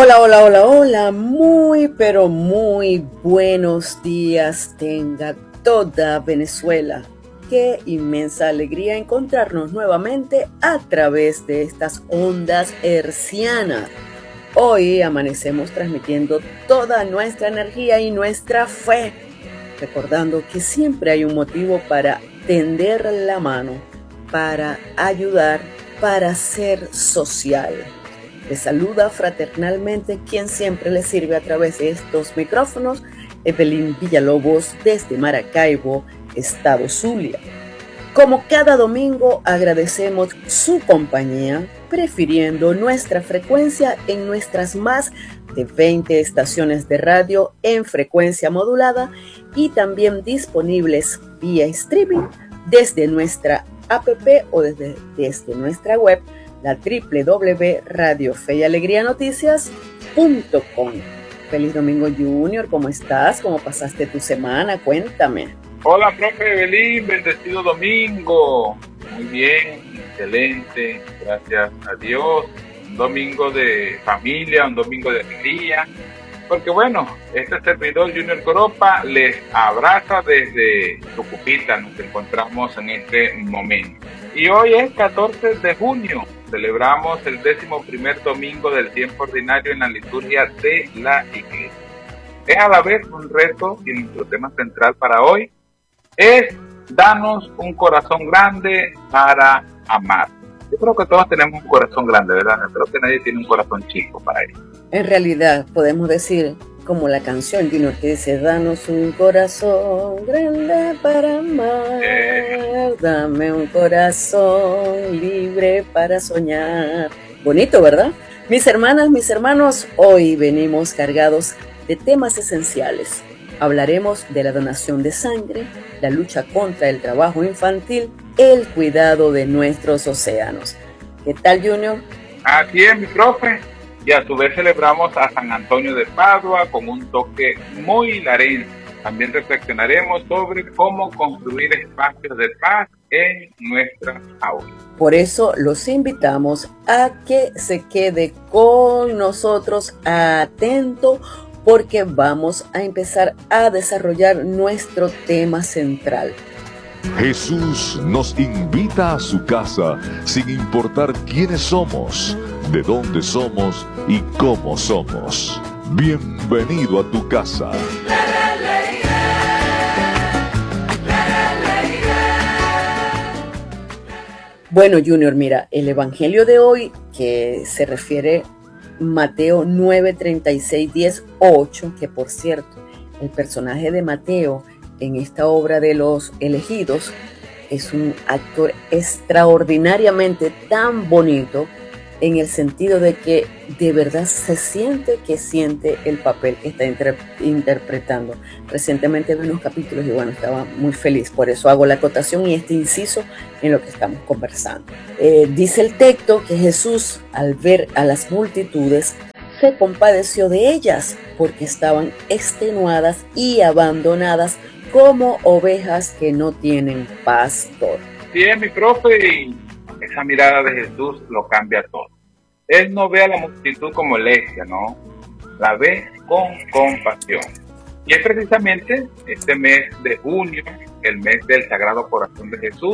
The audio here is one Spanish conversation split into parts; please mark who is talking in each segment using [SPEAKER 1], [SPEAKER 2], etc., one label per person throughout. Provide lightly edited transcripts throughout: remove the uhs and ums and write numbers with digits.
[SPEAKER 1] Hola, hola, hola, hola, muy, pero muy buenos días tenga toda Venezuela. Qué inmensa alegría encontrarnos nuevamente a través de estas ondas hercianas. Hoy amanecemos transmitiendo toda nuestra energía y nuestra fe, recordando que siempre hay un motivo para tender la mano, para ayudar, para ser social. Les saluda fraternalmente quien siempre les sirve a través de estos micrófonos, Evelyn Villalobos desde Maracaibo, Estado Zulia. Como cada domingo agradecemos su compañía, prefiriendo nuestra frecuencia en nuestras más de 20 estaciones de radio en frecuencia modulada y también disponibles vía streaming desde nuestra app o desde nuestra web, la www.radiofeyalegrianoticias.com. Feliz domingo, Junior. ¿Cómo estás? ¿Cómo pasaste tu semana? Cuéntame.
[SPEAKER 2] Hola, profe Evelyn, bendecido domingo. Muy bien, excelente, gracias a Dios. Un domingo de familia, un domingo de alegría. Porque bueno, este servidor Junior Coropa les abraza desde Tucupita, nos encontramos en este momento. Y hoy es 14 de junio, celebramos el 11º domingo del tiempo ordinario en la liturgia de la Iglesia. Es a la vez un reto y nuestro tema central para hoy es danos un corazón grande para amar. Yo creo que todos tenemos un corazón grande, ¿verdad? Creo que nadie tiene un corazón chico para ello.
[SPEAKER 1] En realidad, podemos decir, como la canción Junior que dice, danos un corazón grande para amar, dame un corazón libre para soñar. Bonito, ¿verdad? Mis hermanas, mis hermanos, hoy venimos cargados de temas esenciales. Hablaremos de la donación de sangre, la lucha contra el trabajo infantil, el cuidado de nuestros océanos. ¿Qué tal, Junior?
[SPEAKER 2] Así es, mi profe. Y a su vez celebramos a San Antonio de Padua con un toque muy hilarense. También reflexionaremos sobre cómo construir espacios de paz en nuestras aulas.
[SPEAKER 1] Por eso los invitamos a que se quede con nosotros atento, porque vamos a empezar a desarrollar nuestro tema central.
[SPEAKER 3] Jesús nos invita a su casa sin importar quiénes somos, de dónde somos y cómo somos. Bienvenido a tu casa.
[SPEAKER 1] Bueno, Junior, mira, el evangelio de hoy, que se refiere Mateo 9, 36, 10, 8, que por cierto, el personaje de Mateo en esta obra de los elegidos es un actor extraordinariamente tan bonito, en el sentido de que de verdad se siente que siente el papel que está interpretando. Recientemente vi unos capítulos y bueno, estaba muy feliz, por eso hago la acotación y este inciso en lo que estamos conversando. Dice el texto que Jesús, al ver a las multitudes, se compadeció de ellas porque estaban extenuadas y abandonadas como ovejas que no tienen pastor.
[SPEAKER 2] Sí, es mi profe, y esa mirada de Jesús lo cambia todo. Él no ve a la multitud como molestia, ¿no? La ve con compasión. Y es precisamente este mes de junio, el mes del Sagrado Corazón de Jesús,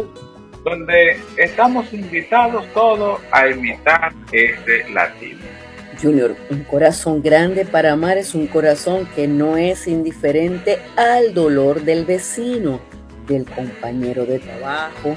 [SPEAKER 2] donde estamos invitados todos a imitar ese latido.
[SPEAKER 1] Junior, un corazón grande para amar es un corazón que no es indiferente al dolor del vecino, del compañero de trabajo,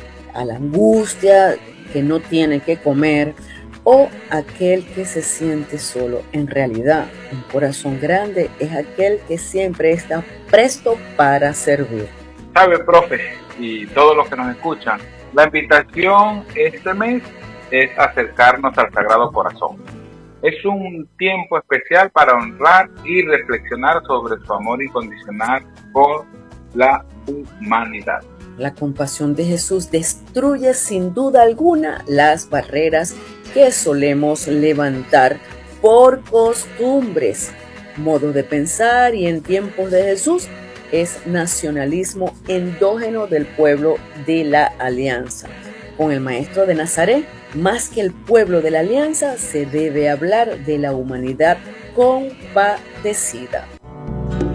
[SPEAKER 1] a la angustia que no tiene que comer o aquel que se siente solo. En realidad, un corazón grande es aquel que siempre está presto para servir.
[SPEAKER 2] ¿Sabe, profe? Y todos los que nos escuchan, la invitación este mes es acercarnos al Sagrado Corazón. Es un tiempo especial para honrar y reflexionar sobre su amor incondicional por la humanidad.
[SPEAKER 1] La compasión de Jesús destruye sin duda alguna las barreras que solemos levantar por costumbres, modo de pensar, y en tiempos de Jesús es nacionalismo endógeno del pueblo de la Alianza. Con el maestro de Nazaret Más que el pueblo de la alianza, se debe hablar de la humanidad compadecida.